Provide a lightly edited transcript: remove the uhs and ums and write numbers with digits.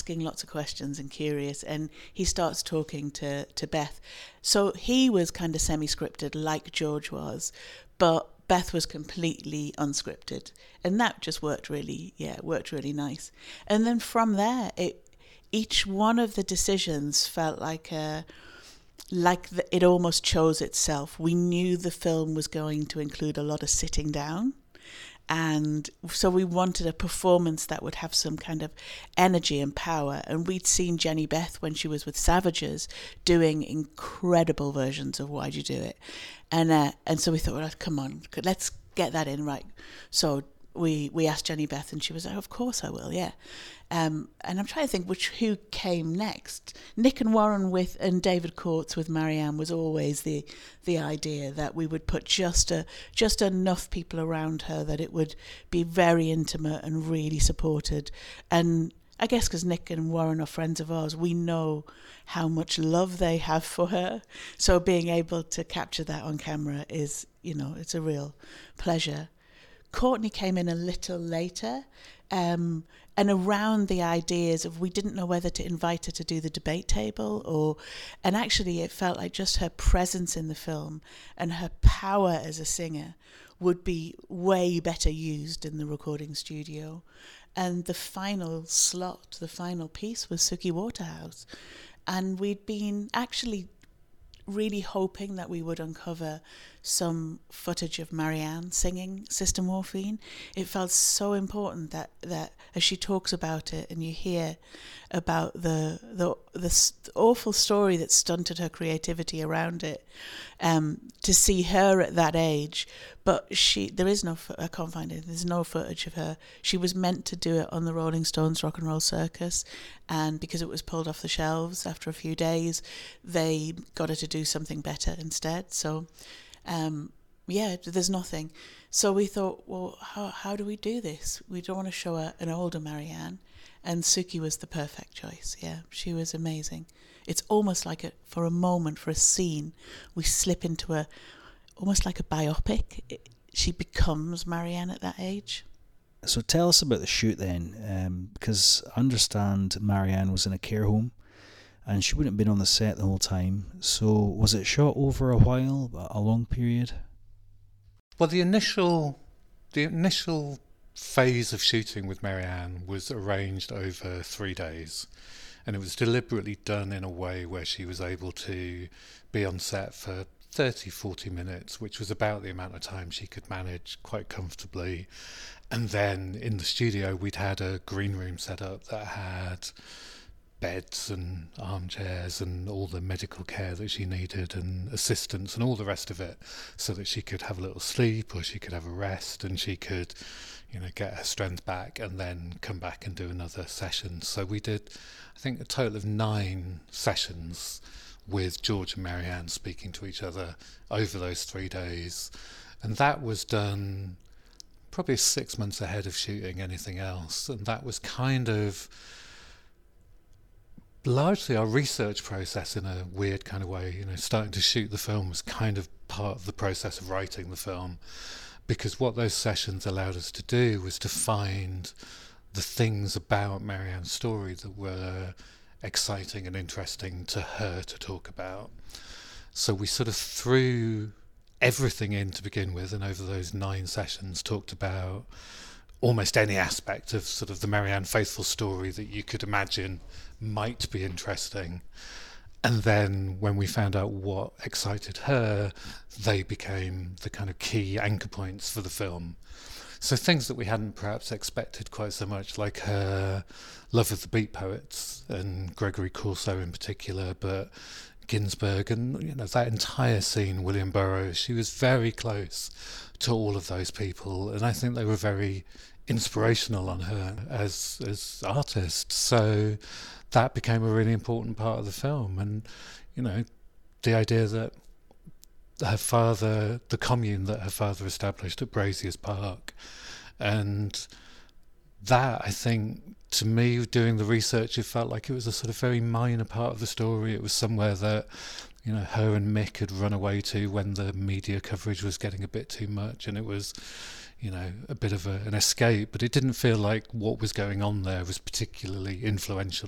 asking lots of questions and curious, and he starts talking to Beth. So he was kind of semi-scripted like George was, but Beth was completely unscripted, and that just worked really nice. And then from there, each one of the decisions felt like it almost chose itself. We knew the film was going to include a lot of sitting down, and so we wanted a performance that would have some kind of energy and power. And we'd seen Jenny Beth when she was with Savages doing incredible versions of Why'd You Do It, and so we thought, well, come on, let's get that in right. So we asked Jenny Beth, and she was like, of course I will, yeah. And I'm trying to think who came next. Nick and Warren and David Courts with Marianne was always the idea that we would put just enough people around her that it would be very intimate and really supported. And I guess because Nick and Warren are friends of ours, we know how much love they have for her. So being able to capture that on camera is, it's a real pleasure. Courtney came in a little later, and around the ideas of, we didn't know whether to invite her to do the debate table and actually it felt like just her presence in the film and her power as a singer would be way better used in the recording studio. And the final slot, the final piece was Suki Waterhouse. And we'd been actually really hoping that we would uncover some footage of Marianne singing Sister Morphine. It felt so important that as she talks about it and you hear about the awful story that stunted her creativity around it, to see her at that age. But there is no, I can't find it, there's no footage of her. She was meant to do it on the Rolling Stones Rock and Roll Circus, and because it was pulled off the shelves after a few days, they got her to do something better instead. So there's nothing. So we thought, well, how do we do this? We don't want to show an older Marianne, and Suki was the perfect choice. Yeah, she was amazing. It's almost like for a moment, for a scene, we slip into almost like a biopic. She becomes Marianne at that age. So tell us about the shoot then, because I understand Marianne was in a care home and she wouldn't have been on the set the whole time. So was it shot over a while, a long period? Well, the initial phase of shooting with Marianne was arranged over 3 days, and it was deliberately done in a way where she was able to be on set for 30-40 minutes, which was about the amount of time she could manage quite comfortably. And then in the studio we'd had a green room set up that had beds and armchairs and all the medical care that she needed and assistants and all the rest of it, so that she could have a little sleep or she could have a rest and she could, get her strength back and then come back and do another session. So we did, I think, a total of 9 sessions with George and Marianne speaking to each other over those 3 days. And that was done probably 6 months ahead of shooting anything else. And that was kind of largely our research process in a weird kind of way. Starting to shoot the film was kind of part of the process of writing the film, because what those sessions allowed us to do was to find the things about Marianne's story that were exciting and interesting to her to talk about. So we sort of threw everything in to begin with, and over those 9 sessions talked about almost any aspect of sort of the Marianne Faithfull story that you could imagine might be interesting. And then when we found out what excited her, they became the kind of key anchor points for the film. So things that we hadn't perhaps expected quite so much, like her love of the Beat Poets and Gregory Corso in particular, but Ginsberg and that entire scene, William Burroughs, she was very close to all of those people, and I think they were very inspirational on her as artists. So that became a really important part of the film. And the idea that her father, the commune that her father established at Braziers Park, and that, I think, to me, doing the research, it felt like it was a sort of very minor part of the story. It was somewhere that her and Mick had run away to when the media coverage was getting a bit too much, and it was a bit of an escape, but it didn't feel like what was going on there was particularly influential